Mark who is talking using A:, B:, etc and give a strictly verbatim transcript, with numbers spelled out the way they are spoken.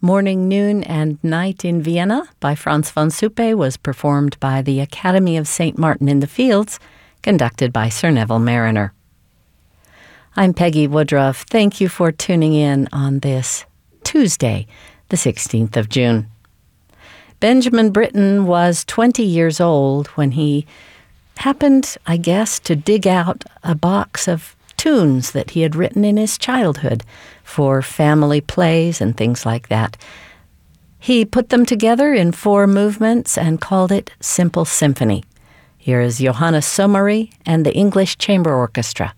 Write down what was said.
A: Morning, Noon, and Night in Vienna by Franz von Suppe was performed by the Academy of Saint Martin in the Fields, conducted by Sir Neville Mariner. I'm Peggy Woodruff. Thank you for tuning in on this Tuesday, the sixteenth of June. Benjamin Britten was twenty years old when he happened, I guess, to dig out a box of tunes that he had written in his childhood for family plays and things like that. He put them together in four movements and called it Simple Symphony. Here is Johannes Sommery and the English Chamber Orchestra.